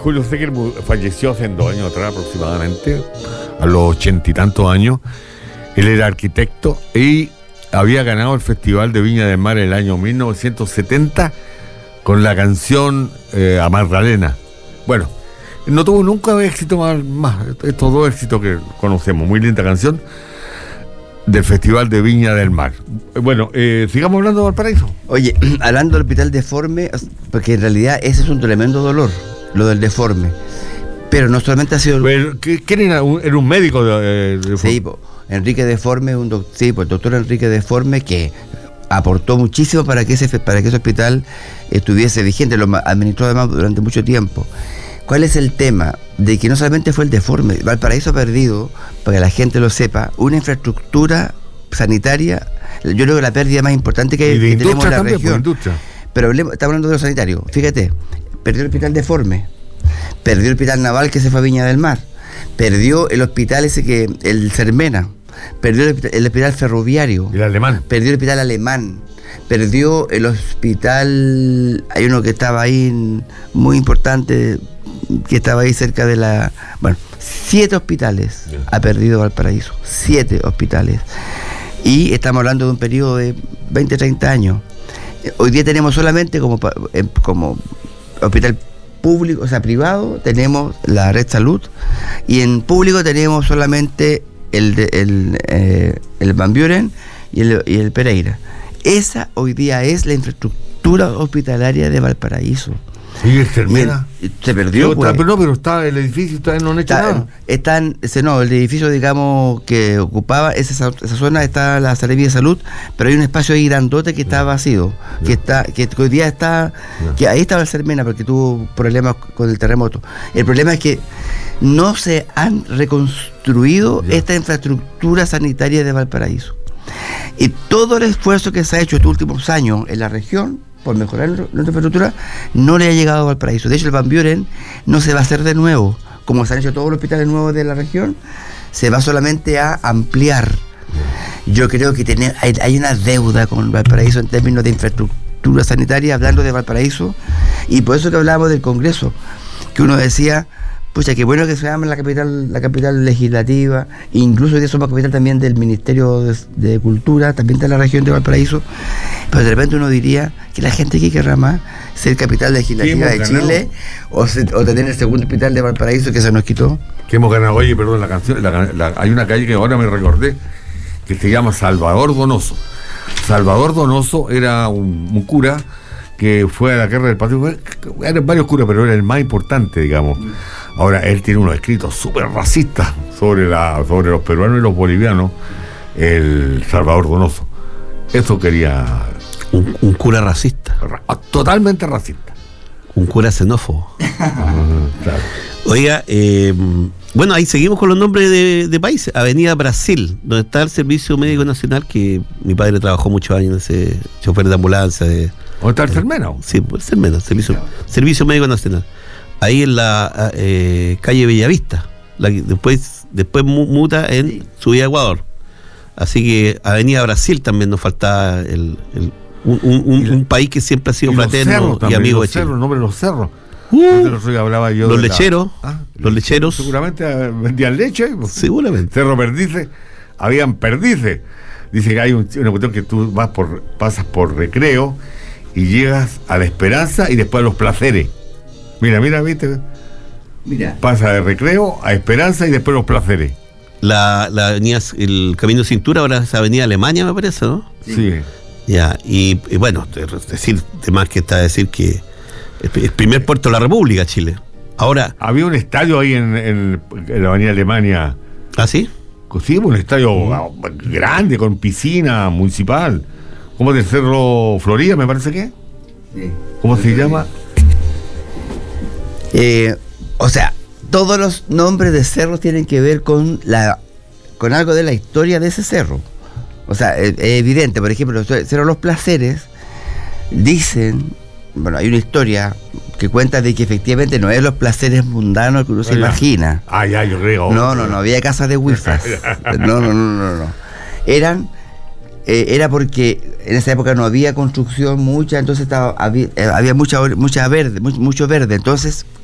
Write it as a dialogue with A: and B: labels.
A: Julio Seger falleció hace 2 años atrás aproximadamente, a los 80 y tantos años. Él era arquitecto y había ganado el Festival de Viña del Mar en el año 1970 con la canción A Magdalena. Bueno, no tuvo nunca éxito más estos 2 éxitos que conocemos. Muy linda canción del Festival de Viña del Mar. Bueno, sigamos hablando de Valparaíso.
B: Oye, hablando del hospital deforme, porque en realidad ese es un tremendo dolor, lo del deforme. Pero no solamente ha sido...
A: ¿Quién era? ¿Era un médico de
B: Sí, Enrique Deforme, el doctor Enrique Deforme, que aportó muchísimo para que ese hospital estuviese vigente, lo administró además durante mucho tiempo. ¿Cuál es el tema? De que no solamente fue el deforme, Valparaíso ha perdido, para que la gente lo sepa, una infraestructura sanitaria, yo creo que la pérdida más importante que tenemos en la región. Pero estamos hablando de lo sanitario. Fíjate, perdió el hospital deforme, perdió el hospital naval que se fue a Viña del Mar, perdió el hospital el Cermena, perdió el hospital ferroviario,
A: el alemán,
B: perdió el hospital alemán, perdió el hospital, hay uno que estaba ahí muy importante, que estaba ahí cerca de 7 hospitales ha perdido Valparaíso, 7 hospitales, y estamos hablando de un periodo de 20, 30 años. Hoy día tenemos solamente como hospital público, o sea, privado, tenemos la Red Salud, y en público tenemos solamente el Van Buren y el Pereira. Esa hoy día es la infraestructura hospitalaria de Valparaíso.
A: ¿Y el Cermena?
B: Se perdió, pues.
A: Pero está el edificio, no han hecho nada.
B: El edificio, digamos, que ocupaba esa zona, está la Seremi de Salud, pero hay un espacio ahí grandote que está vacío, que hoy día está, que ahí estaba el Cermena porque tuvo problemas con el terremoto. El problema es que no se han reconstruido esta infraestructura sanitaria de Valparaíso. Y todo el esfuerzo que se ha hecho estos últimos años en la región por mejorar nuestra infraestructura no le ha llegado a Valparaíso. De hecho, el Van Buren no se va a hacer de nuevo, como se han hecho todos los hospitales nuevos de la región, se va solamente a ampliar. Yo creo que hay una deuda con Valparaíso en términos de infraestructura sanitaria, hablando de Valparaíso, y por eso que hablábamos del Congreso, que uno decía, pucha, qué bueno que se llame la capital legislativa, incluso hoy día somos capital también del Ministerio de Cultura, también está la región de Valparaíso, pero de repente uno diría que la gente que querrá más ser capital legislativa de Chile o tener el segundo hospital de Valparaíso que se nos quitó.
A: Que hemos ganado. Oye, perdón, la canción, hay una calle que ahora me recordé que se llama Salvador Donoso. Salvador Donoso era un cura que fue a la guerra del patio. Eran varios curas, pero era el más importante, digamos. Ahora, él tiene unos escritos súper racistas sobre los peruanos y los bolivianos, el Salvador Donoso. Eso quería...
C: Un cura racista.
A: Totalmente racista.
C: Un cura xenófobo.
A: Claro.
C: Oiga, bueno, ahí seguimos con los nombres de países. Avenida Brasil, donde está el Servicio Médico Nacional, que mi padre trabajó muchos años en ese chofer de ambulancia.
A: ¿Dónde está el Cermena?
C: Sí, el Cermena, Servicio Médico Nacional. Ahí en la calle Bellavista, después muta en subida a Ecuador. Así que Avenida Brasil también nos faltaba un país que siempre ha sido fraterno y amigo de Chile.
A: El nombre de los cerros. Hablaba yo
C: los lecheros. Los lecheros.
A: Seguramente vendían leche.
C: Seguramente.
A: Cerro Perdices. Habían perdices. Dice que hay una cuestión que tú pasas por Recreo y llegas a La Esperanza y después a Los Placeres. Mira, ¿viste?
B: Mira.
A: Pasa de Recreo a Esperanza y después Los Placeres.
C: La avenida, el Camino de Cintura ahora es Avenida Alemania, me parece, ¿no?
A: Sí.
C: Ya, y bueno, más que está decir que el primer puerto de la República, Chile. Ahora...
A: Había un estadio ahí en la Avenida Alemania.
C: ¿Ah, sí?
A: Sí, un estadio grande, con piscina municipal. ¿Cómo del Cerro Florida, me parece que?
B: Sí.
A: ¿Cómo se llama?
B: O sea, todos los nombres de cerros tienen que ver con algo de la historia de ese cerro. O sea, es evidente. Por ejemplo, el Cerro Los Placeres, dicen, bueno, hay una historia que cuenta de que efectivamente no es los placeres mundanos que uno se imagina.
A: Yo creo.
B: No, había casas de wifas. No. Era porque en esa época no había construcción mucha, entonces había mucho verde. Entonces